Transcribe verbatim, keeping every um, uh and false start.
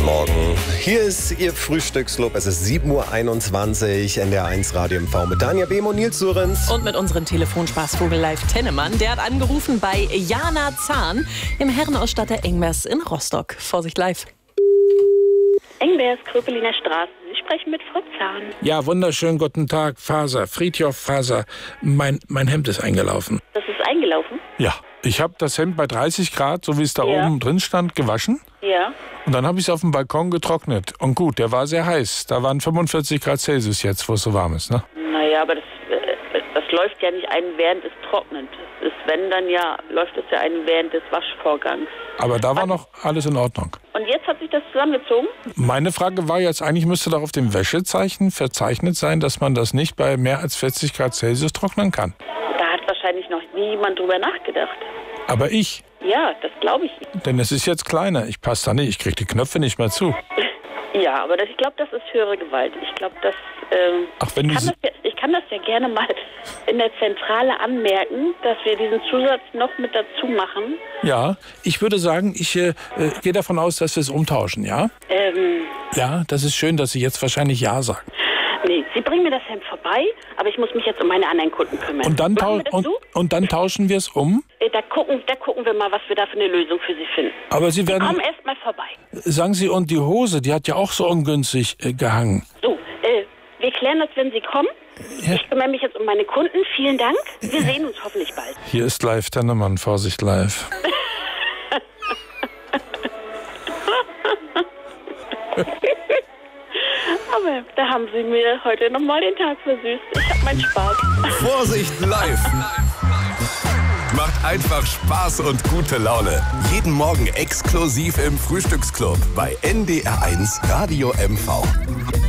Morgen. Hier ist Ihr Frühstücksclub. Es ist sieben Uhr einundzwanzig, N D R eins Radio M V mit Danja Behm und Nils Sörenz. Und mit unserem Telefonspaßvogel Live Tennemann. Der hat angerufen bei Jana Zahn im Herrenausstatter Engmers in Rostock. Vorsicht live. Engmers, Kröpeliner Straße. Sie sprechen mit Frau Zahn. Ja, wunderschönen guten Tag, Faser, Friedhof Faser. Mein, mein Hemd ist eingelaufen. Das ist eingelaufen? Ja, ich habe das Hemd bei dreißig Grad, so wie es da Ja. oben drin stand, gewaschen. Ja. Und dann habe ich es auf dem Balkon getrocknet. Und gut, der war sehr heiß. Da waren fünfundvierzig Grad Celsius jetzt, wo es so warm ist, ne? Naja, aber das, äh, das läuft ja nicht ein während des Trocknens. Das ist, wenn, dann ja, läuft es ja ein während des Waschvorgangs. Aber da war noch alles in Ordnung. Und jetzt hat sich das zusammengezogen? Meine Frage war jetzt, eigentlich müsste doch auf dem Wäschezeichen verzeichnet sein, dass man das nicht bei mehr als vierzig Grad Celsius trocknen kann. Da hat wahrscheinlich noch niemand drüber nachgedacht. Aber ich, Ja, das glaube ich. denn es ist jetzt kleiner. Ich passe da nicht, ich kriege die Knöpfe nicht mehr zu. Ja, aber das, ich glaube, das ist höhere Gewalt. Ich glaube, das, ähm, Ach, wenn ich, die kann das ja, ich kann das ja gerne mal in der Zentrale anmerken, dass wir diesen Zusatz noch mit dazu machen. Ja, ich würde sagen, ich äh, äh, gehe davon aus, dass wir es umtauschen, ja? Ähm, Ja, das ist schön, dass Sie jetzt wahrscheinlich Ja sagen. nee, Sie bringen mir das Hemd vorbei, aber ich muss mich jetzt um meine anderen Kunden kümmern. Und dann, Machen tau wir das und, so? und dann tauschen wir es um? Äh, Da gucken, da gucken wir mal, was wir da für eine Lösung für Sie finden. Aber Sie werden, Komm erst mal vorbei. sagen Sie, und die Hose, die hat ja auch so ungünstig äh, gehangen. So, äh, wir klären das, wenn Sie kommen. Ja. Ich kümmere mich jetzt um meine Kunden. Vielen Dank. Wir sehen uns hoffentlich bald. Hier ist live Tennemann, Vorsicht live. Aber da haben Sie mir heute nochmal den Tag versüßt. Ich hab meinen Spaß. Vorsicht live. Macht einfach Spaß und gute Laune. Jeden Morgen exklusiv im Frühstücksclub bei N D R eins Radio M V.